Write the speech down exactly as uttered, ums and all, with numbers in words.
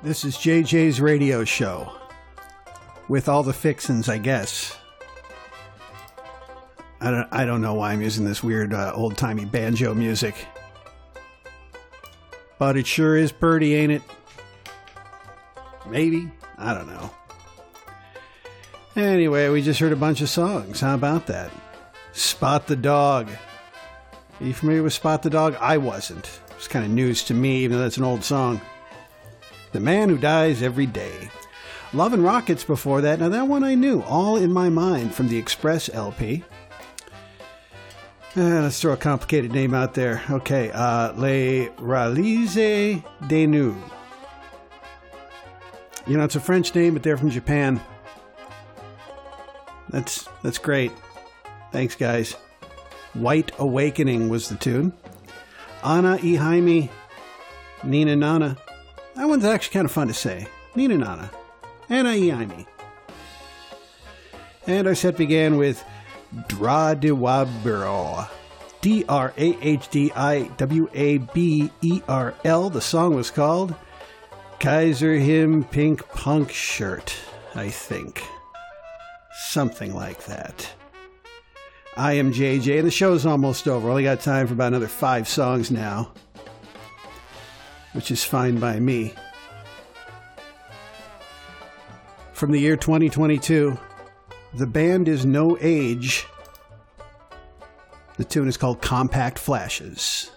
This is J J's radio show. With all the fixins, I guess. I don't, I don't know why I'm using this weird uh, old-timey banjo music. But it sure is pretty, ain't it? Maybe? I don't know. Anyway, we just heard a bunch of songs. How about that? Spot the Dog. Are you familiar with Spot the Dog? I wasn't. It was kind of news to me, even though that's an old song. The Man Who Dies Every Day. Love and Rockets before that. Now that one I knew. All in My Mind from the Express L P. Uh, let's throw a complicated name out there. Okay. Uh, Les Réalises des Nous. You know, it's a French name, but they're from Japan. That's, that's great. Thanks, guys. White Awakening was the tune. Ana y Jaime. Nina Nana. That one's actually kind of fun to say. Nina Nana. Ana y Jaime. And our set began with Dra de Wabberl. D R A H D I W A B E R L. The song was called Kaiser Him Pink Punk Shirt, I think. Something like that. I am J J, and the show's almost over. Only got time for about another five songs now, which is fine by me. From the year twenty twenty-two, the band is No Age. The tune is called Compact Flashes.